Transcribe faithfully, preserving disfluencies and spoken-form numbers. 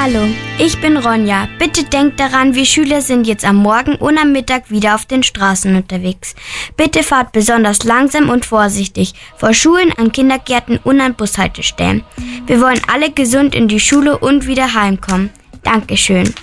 Hallo, ich bin Ronja. Bitte denkt daran, wir Schüler sind jetzt am Morgen und am Mittag wieder auf den Straßen unterwegs. Bitte fahrt besonders langsam und vorsichtig vor Schulen, an Kindergärten und an Bushaltestellen. Wir wollen alle gesund in die Schule und wieder heimkommen. Dankeschön.